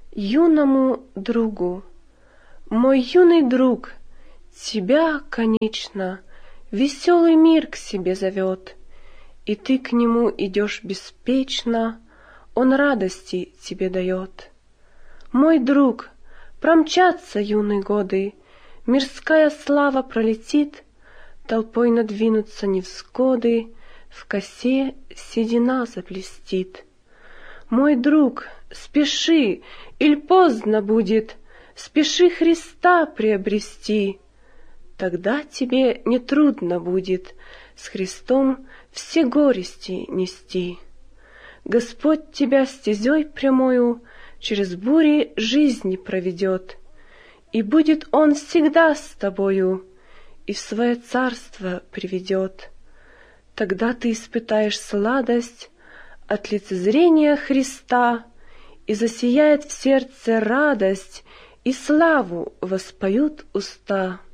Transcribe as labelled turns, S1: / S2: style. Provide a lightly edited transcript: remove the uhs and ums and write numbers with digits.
S1: Юному другу. Мой юный друг, тебя, конечно, веселый мир к себе зовет, и ты к нему идешь беспечно, он радости тебе дает. Мой друг, промчатся юные годы, мирская слава пролетит, толпой надвинутся невзгоды, в косе седина заблестит. Мой друг, спеши, иль поздно будет, спеши Христа приобрести, тогда тебе нетрудно будет с Христом все горести нести. Господь тебя стезей прямою через бури жизни проведет, и будет Он всегда с тобою, и в свое царство приведет. Тогда ты испытаешь сладость от лицезрения Христа, и засияет в сердце радость, и славу воспоют уста.